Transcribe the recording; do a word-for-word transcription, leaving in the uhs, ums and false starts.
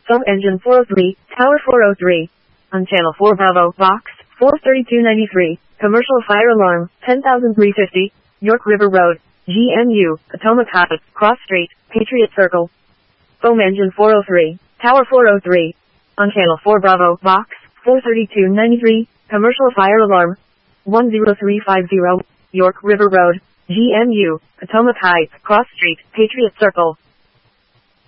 Foam engine four oh three, tower four oh three. On channel four Bravo, box, four thirty-two ninety-three, commercial fire alarm, ten thousand three hundred fifty, York River Road, G M U, Potomac High, Cross Street, Patriot Circle. Foam engine four oh three, tower four oh three. On channel four Bravo, box, four thirty-two ninety-three, commercial fire alarm, one zero three five zero, York River Road, G M U, Potomac High, Cross Street, Patriot Circle.